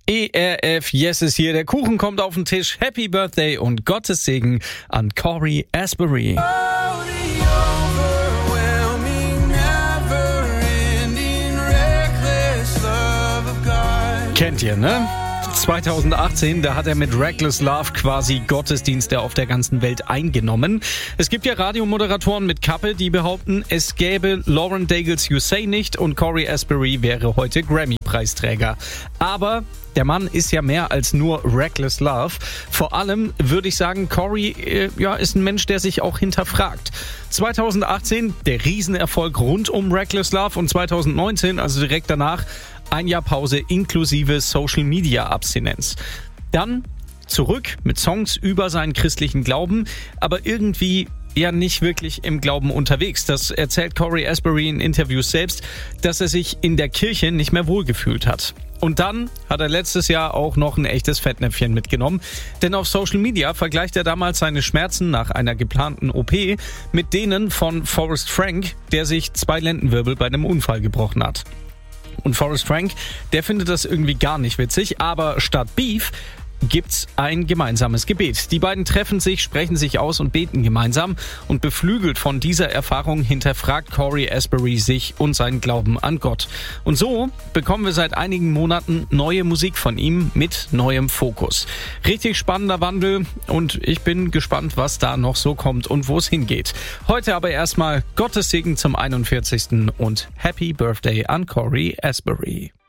ERF Yes ist hier, der Kuchen kommt auf den Tisch. Happy Birthday und Gottes Segen an Cory Asbury. Kennt ihr, ne? 2018, da hat er mit Reckless Love quasi Gottesdienste auf der ganzen Welt eingenommen. Es gibt ja Radiomoderatoren mit Kappe, die behaupten, es gäbe Lauren Daigle's You Say nicht und Cory Asbury wäre heute Grammy-Preisträger. Aber der Mann ist ja mehr als nur Reckless Love. Vor allem würde ich sagen, Cory ist ein Mensch, der sich auch hinterfragt. 2018 der Riesenerfolg rund um Reckless Love und 2019, also direkt danach, ein Jahr Pause inklusive Social-Media-Abstinenz. Dann zurück mit Songs über seinen christlichen Glauben, aber irgendwie ja nicht wirklich im Glauben unterwegs. Das erzählt Cory Asbury in Interviews selbst, dass er sich in der Kirche nicht mehr wohlgefühlt hat. Und dann hat er letztes Jahr auch noch ein echtes Fettnäpfchen mitgenommen. Denn auf Social Media vergleicht er damals seine Schmerzen nach einer geplanten OP mit denen von Forrest Frank, der sich 2 Lendenwirbel bei einem Unfall gebrochen hat. Und Forrest Frank, der findet das irgendwie gar nicht witzig, aber statt Beef gibt's ein gemeinsames Gebet. Die beiden treffen sich, sprechen sich aus und beten gemeinsam. Und beflügelt von dieser Erfahrung hinterfragt Cory Asbury sich und seinen Glauben an Gott. Und so bekommen wir seit einigen Monaten neue Musik von ihm mit neuem Fokus. Richtig spannender Wandel und ich bin gespannt, was da noch so kommt und wo es hingeht. Heute aber erstmal Gottes Segen zum 41. und Happy Birthday an Cory Asbury.